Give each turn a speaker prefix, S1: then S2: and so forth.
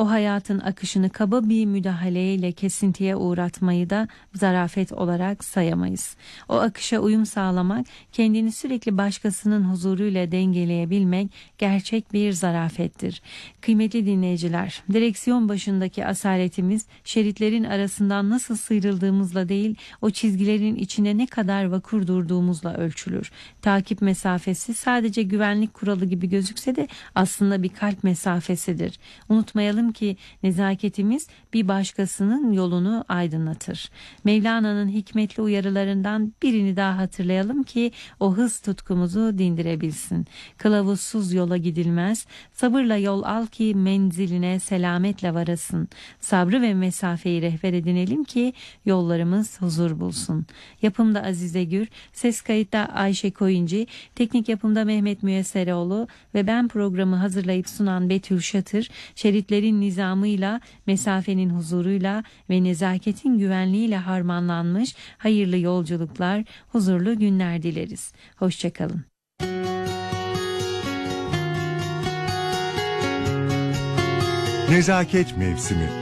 S1: O hayatın akışını kaba bir müdahaleyle kesintiye uğratmayı da zarafet olarak sayamayız. O akışa uyum sağlamak, kendini sürekli başkasının huzuruyla dengeleyebilmek gerçek bir zarafettir. Kıymetli dinleyiciler, direksiyon başındaki asaletimiz şeritlerin arasından nasıl sıyrıldığımızla değil, o çizgilerin içine ne kadar vakur durduğumuzla ölçülür. Takip mesafesi sadece güvenlik kuralı gibi gözükse de aslında bir kalp mesafesidir. Unutmayalım ki nezaketimiz bir başkasının yolunu aydınlatır. Mevlana'nın hikmetli uyarılarından birini daha hatırlayalım ki o hız tutkumuzu dindirebilsin. Kılavuzsuz yola gidilmez, sabırla yol al ki menziline selametle varasın. Sabrı ve mesafeyi rehber edinelim ki yollarımız huzur bulsun. Yapımda Azize Gür, ses kayıtta Ayşe Koyuncu, teknik yapımda Mehmet Müyesseroğlu ve ben programı hazırlayıp sunan Betül Şatır, şeritlerin nizamıyla, mesafenin huzuruyla ve nezaketin güvenliğiyle harmanlanmış hayırlı yolculuklar, huzurlu günler dileriz. Hoşçakalın.
S2: Nezaket mevsimi.